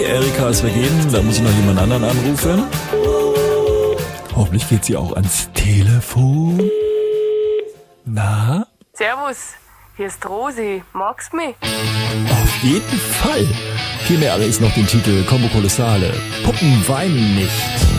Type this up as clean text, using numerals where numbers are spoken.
Erika ist vergeben, da muss ich noch jemand anderen anrufen. Hoffentlich geht sie auch ans Telefon. Na? Servus, hier ist Rosi. Magst mich? Auf jeden Fall. Viel mehr ist noch den Titel Combo Kolossale. Puppen weinen nicht.